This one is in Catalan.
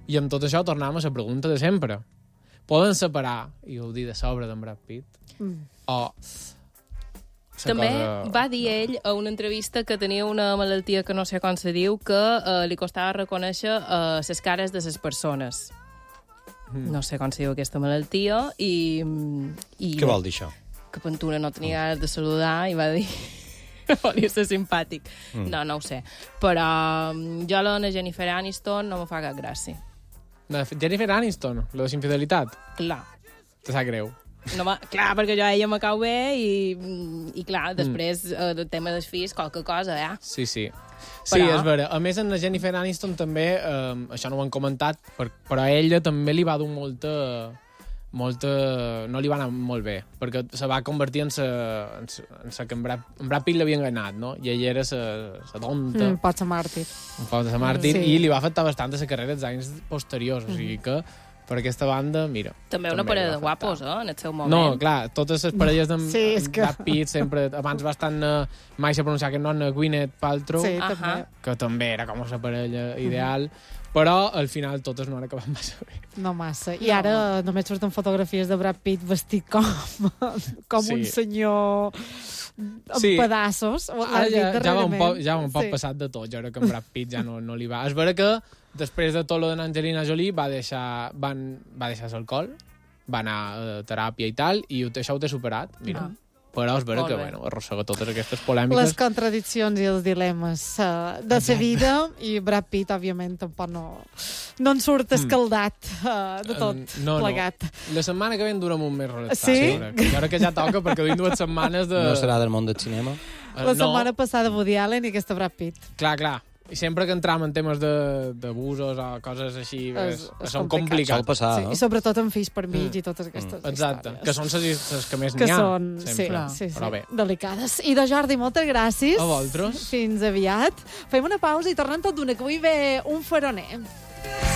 I amb tot això tornem a la pregunta de sempre. Poden separar i gaudir de sobre d'en Brad Pitt? O... També va dir ell a una entrevista que tenia una malaltia que no sé com se diu, que li costava reconèixer les cares de les persones. No sé com se diu aquesta malaltia i Què vol dir això? Que Pantuna no tenia ganes de saludar i va dir volia ser simpàtic. No ho sé. Però jo la Jennifer Aniston no me fa cap gràcia. Jennifer Aniston, la de infidelitat. Clar. Te sap greu. No, clar, perquè jo a ella me cau bé i clar, després el tema dels fills, qualque cosa, Sí. Sí, però... és vera. A més, en la Jennifer Aniston també, això no ho han comentat, però a ella també li va dur molta... no li va anar molt bé, perquè se va convertir en sa que en Brad Pitt l'havia enganyat, no? I ella era sa tonta. Pot ser màrtir. Pot ser màrtir, i li va afectar bastant a la carrera dels anys posteriors, o sigui que per aquesta banda, mira... També una parella de guapos, en el seu moment. No, clar, totes les parelles d'en Brad Pitt sempre... Abans va estar mai se pronunciar aquest nom, Gwyneth Paltrow, que també era com la parella ideal, però al final totes no han acabat massa bé. No massa. I ara només surten fotografies de Brad Pitt vestit com un senyor amb pedassos. Ara ja va un poc passat de tot. Jo crec que en Brad Pitt ja no li va. És vera que després de tot lo d'Angelina Jolie va deixar l'alcohol, va anar a teràpia i tal, i això ho té superat, mira. Però és vera que, arrossega totes aquestes polèmiques. Les contradiccions i els dilemes de la vida, i Brad Pitt, òbviament, tampoc no en surt escaldat de tot plegat. La setmana que ve en durem un mes relaxat. Sí? Jo crec que ja toca, perquè duim 2 setmanes de... No serà del món del cinema? La setmana passada Woody Allen i aquesta Brad Pitt. Clar. I sempre que entram en temes d'abusos o coses així, són complicats. Sol passar, no? I sobretot en fills per mig i totes aquestes històries. Exacte, que són les que més n'hi ha. Sí, però bé. Delicades. I de Jordi, moltes gràcies. A vosaltres. Fins aviat. Fem una pausa i tornem tot d'una, que avui ve un faroner.